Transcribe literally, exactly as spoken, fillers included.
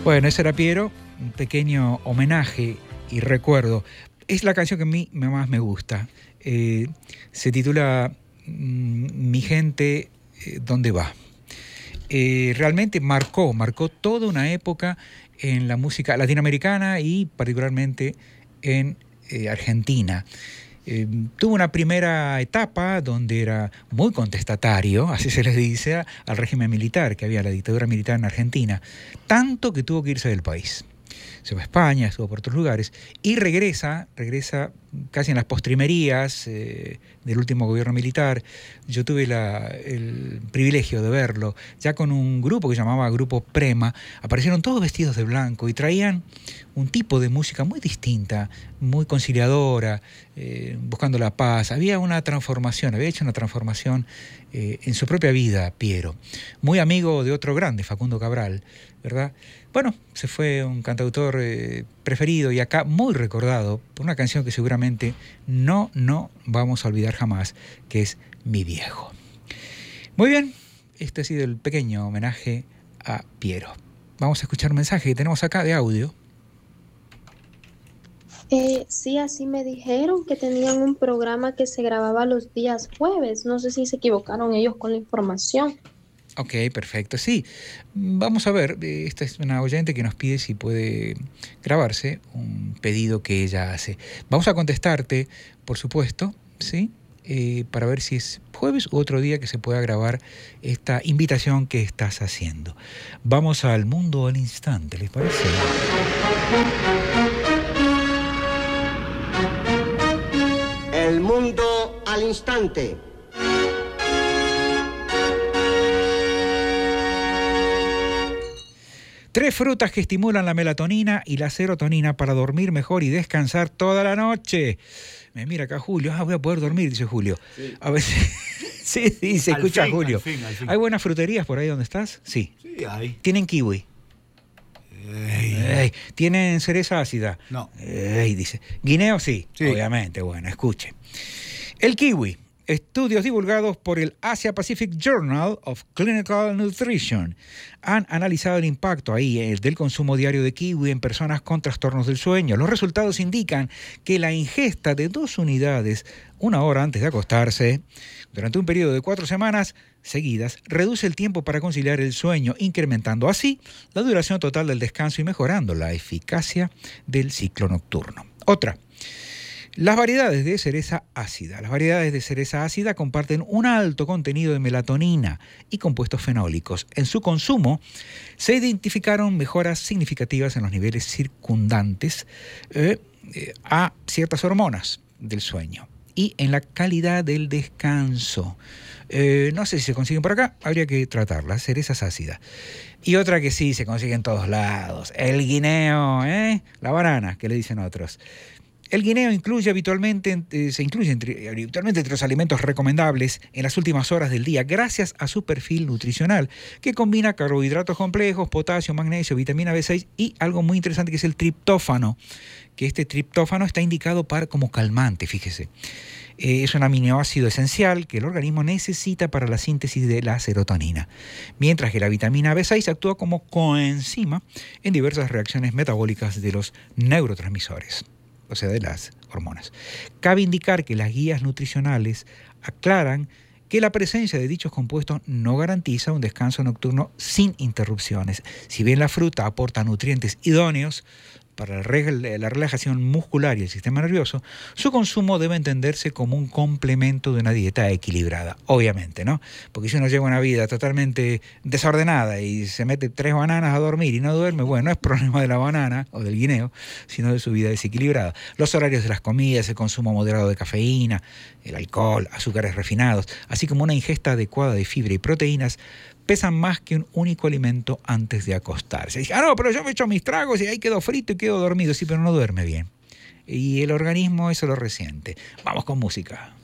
Bueno, ese era Piero, un pequeño homenaje y recuerdo. Es la canción que a mí más me gusta. Eh, se titula Mi gente, ¿dónde va? Eh, realmente marcó, marcó toda una época en la música latinoamericana y particularmente en eh, Argentina. Eh, tuvo una primera etapa donde era muy contestatario, así se les dice, al régimen militar, que había la dictadura militar en Argentina, tanto que tuvo que irse del país. Se fue a España, estuvo por otros lugares, y regresa, regresa casi en las postrimerías eh, del último gobierno militar. Yo tuve la, el privilegio de verlo, ya con un grupo que se llamaba Grupo Prema. Aparecieron todos vestidos de blanco y traían un tipo de música muy distinta, muy conciliadora, eh, buscando la paz. Había una transformación, había hecho una transformación eh, en su propia vida, Piero. Muy amigo de otro grande, Facundo Cabral, ¿verdad? Bueno, se fue un cantautor eh, preferido y acá muy recordado por una canción que seguramente no, no vamos a olvidar jamás, que es Mi Viejo. Muy bien, este ha sido el pequeño homenaje a Piero. Vamos a escuchar un mensaje que tenemos acá de audio. Eh, sí, así me dijeron que tenían un programa que se grababa los días jueves. No sé si se equivocaron ellos con la información. Ok, perfecto. Sí, vamos a ver, esta es una oyente que nos pide si puede grabarse un pedido que ella hace. Vamos a contestarte, por supuesto, ¿sí? Eh, para ver si es jueves u otro día que se pueda grabar esta invitación que estás haciendo. Vamos al mundo al instante, ¿les parece? El mundo al instante. Tres frutas que estimulan la melatonina y la serotonina para dormir mejor y descansar toda la noche. Me mira acá Julio. Ah, voy a poder dormir, dice Julio. Sí. A ver si... sí, sí, se escucha fin, Julio. Al fin, al fin. ¿Hay buenas fruterías por ahí donde estás? Sí. Sí, hay. ¿Tienen kiwi? Ey. Ey. ¿Tienen cereza ácida? No. Ey, dice. ¿Guineo? Sí, sí, obviamente. Bueno, escuche. El kiwi. Estudios divulgados por el Asia Pacific Journal of Clinical Nutrition han analizado el impacto ahí eh, del consumo diario de kiwi en personas con trastornos del sueño. Los resultados indican que la ingesta de dos unidades una hora antes de acostarse, durante un periodo de cuatro semanas seguidas, reduce el tiempo para conciliar el sueño, incrementando así la duración total del descanso y mejorando la eficacia del ciclo nocturno. Otra. Las variedades de cereza ácida. Las variedades de cereza ácida comparten un alto contenido de melatonina y compuestos fenólicos. En su consumo se identificaron mejoras significativas en los niveles circundantes eh, eh, a ciertas hormonas del sueño y en la calidad del descanso. Eh, no sé si se consiguen por acá, habría que tratarlas, cerezas ácidas. Y otra que sí se consigue en todos lados, el guineo, ¿eh? La banana, que le dicen otros. El guineo incluye habitualmente, eh, se incluye entre, habitualmente entre los alimentos recomendables en las últimas horas del día gracias a su perfil nutricional que combina carbohidratos complejos, potasio, magnesio, vitamina B seis y algo muy interesante que es el triptófano, que este triptófano está indicado para, como calmante, fíjese. Eh, es un aminoácido esencial que el organismo necesita para la síntesis de la serotonina, mientras que la vitamina B seis actúa como coenzima en diversas reacciones metabólicas de los neurotransmisores, o sea, de las hormonas. Cabe indicar que las guías nutricionales aclaran que la presencia de dichos compuestos no garantiza un descanso nocturno sin interrupciones. Si bien la fruta aporta nutrientes idóneos para la relajación muscular y el sistema nervioso, su consumo debe entenderse como un complemento de una dieta equilibrada, obviamente, ¿no? Porque si uno lleva una vida totalmente desordenada y se mete tres bananas a dormir y no duerme, bueno, no es problema de la banana o del guineo, sino de su vida desequilibrada. Los horarios de las comidas, el consumo moderado de cafeína, el alcohol, azúcares refinados, así como una ingesta adecuada de fibra y proteínas, pesan más que un único alimento antes de acostarse. Dice, ah, no, pero yo me echo mis tragos y ahí quedo frito y quedo dormido. Sí, pero no duerme bien. Y el organismo eso lo resiente. Vamos con música.